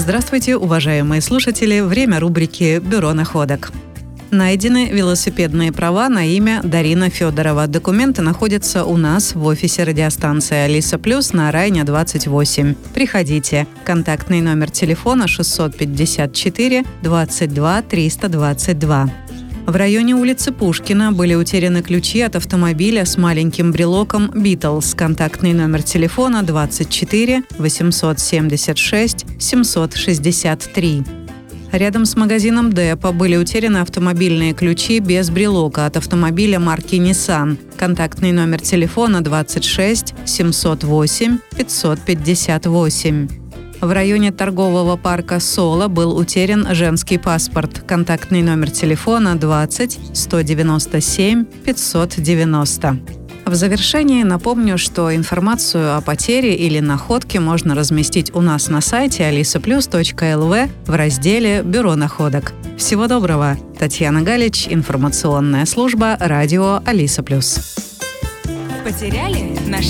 Здравствуйте, уважаемые слушатели! Время рубрики «Бюро находок». Найдены велосипедные права на имя Дарина Федорова. Документы находятся у нас в офисе радиостанции «Алиса Плюс» на Райне 28. Приходите. Контактный номер телефона 654 22 322. В районе улицы Пушкина были утеряны ключи от автомобиля с маленьким брелоком «Битлз». Контактный номер телефона 24 876 763. Рядом с магазином «Депо» были утеряны автомобильные ключи без брелока от автомобиля марки Nissan. Контактный номер телефона 26 708 558. В районе торгового парка «Соло» был утерян женский паспорт. Контактный номер телефона 20 197 590. В завершении напомню, что информацию о потере или находке можно разместить у нас на сайте alisaplus.lv в разделе «Бюро находок». Всего доброго! Татьяна Галич, информационная служба радио Алиса Плюс. Потеряли?